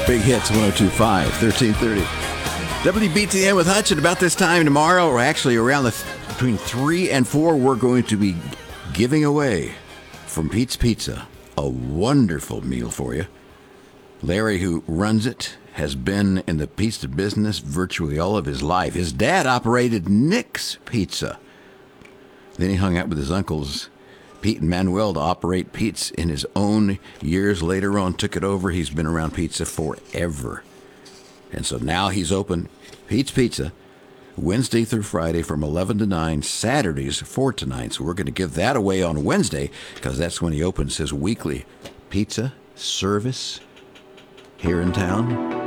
Big Hits 102.5, 1330. WBTN with Hutch. And about this time tomorrow, or actually around between 3 and 4, we're going to be giving away from Pete's Pizza a wonderful meal for you. Larry, who runs it, has been in the pizza business virtually all of his life. His dad operated Nick's Pizza. Then he hung out with his uncles, Pete and Manuel, to operate Pete's in his own. Years later on, took it over. He's been around pizza forever. And so now he's open Pete's Pizza Wednesday through Friday from 11 to 9, Saturdays 4 to 9. So we're going to give that away on Wednesday because that's when he opens his weekly pizza service here in town.